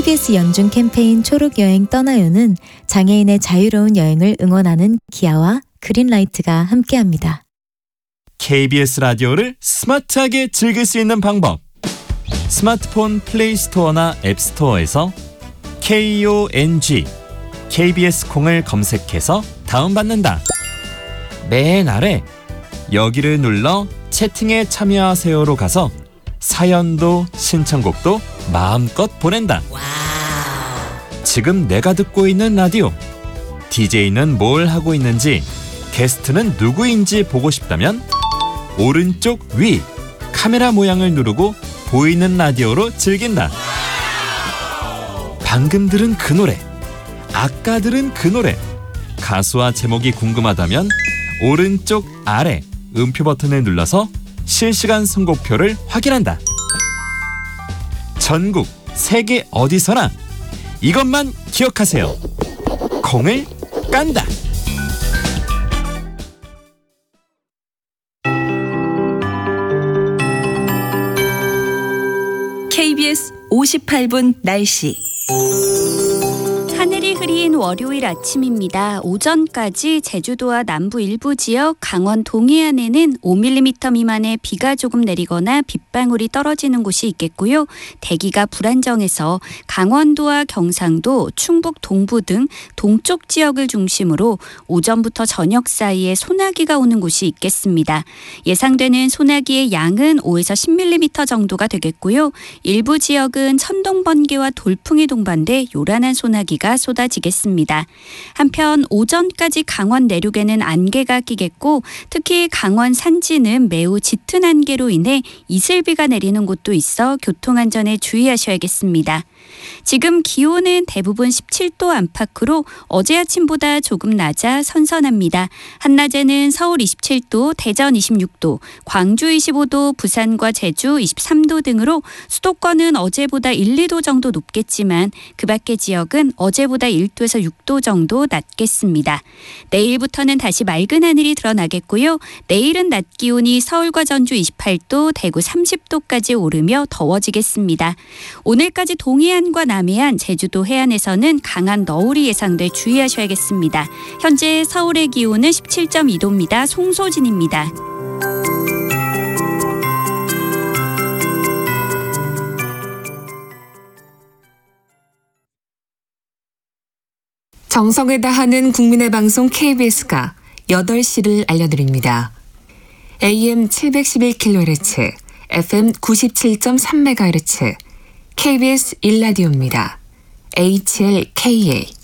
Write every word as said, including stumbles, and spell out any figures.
케이비에스 연중 캠페인 초록여행 떠나요는 장애인의 자유로운 여행을 응원하는 기아와 그린라이트가 함께합니다. 케이비에스 라디오를 스마트하게 즐길 수 있는 방법. 스마트폰 플레이스토어나 앱스토어에서 콩, 케이비에스 콩을 검색해서 다운받는다. 맨 아래 여기를 눌러 채팅에 참여하세요로 가서 사연도 신청곡도 마음껏 보낸다. 지금 내가 듣고 있는 라디오, 디제이는 뭘 하고 있는지, 게스트는 누구인지 보고 싶다면 오른쪽 위 카메라 모양을 누르고 보이는 라디오로 즐긴다. 방금 들은 그 노래, 아까 들은 그 노래, 가수와 제목이 궁금하다면 오른쪽 아래 음표 버튼을 눌러서 실시간 선곡표를 확인한다. 전국 세계 어디서나 이것만 기억하세요. 콩을 깐다. 케이비에스 오십팔 분 날씨. 하늘이 흐린 월요일 아침입니다. 오전까지 제주도와 남부 일부 지역, 강원 동해안에는 오 밀리미터 미만의 비가 조금 내리거나 빗방울이 떨어지는 곳이 있겠고요. 대기가 불안정해서 강원도와 경상도, 충북 동부 등 동쪽 지역을 중심으로 오전부터 저녁 사이에 소나기가 오는 곳이 있겠습니다. 예상되는 소나기의 양은 오에서 십 밀리미터 정도가 되겠고요. 일부 지역은 천둥, 번개와 돌풍이 동반돼 요란한 소나기가 쏟아지겠습니다. 한편 오전까지 강원 내륙에는 안개가 끼겠고 특히 강원 산지는 매우 짙은 안개로 인해 이슬비가 내리는 곳도 있어 교통안전에 주의하셔야겠습니다. 지금 기온은 대부분 십칠 도 안팎으로 어제 아침보다 조금 낮아 선선합니다. 한낮에는 서울 이십칠 도, 대전 이십육 도, 광주 이십오 도, 부산과 제주 이십삼 도 등으로 수도권은 어제보다 일, 이 도 정도 높겠지만 그 밖의 지역은 어제보다 일 도에서 육 도 정도 낮겠습니다. 내일부터는 다시 맑은 하늘이 드러나겠고요. 내일은 낮 기온이 서울과 전주 이십팔 도, 대구 삼십 도까지 오르며 더워지겠습니다. 오늘까지 동해안과 남해안, 제주도 해안에서는 강한 너울이 예상돼 주의하셔야겠습니다. 현재 서울의 기온은 십칠 점 이 도입니다. 송소진입니다. 정성을 다하는 국민의 방송 케이비에스가 여덟 시를 알려드립니다. 에이엠 칠백십일 킬로헤르츠, 에프엠 구십칠 점 삼 메가헤르츠, 케이비에스 일 라디오입니다. 에이치엘케이에이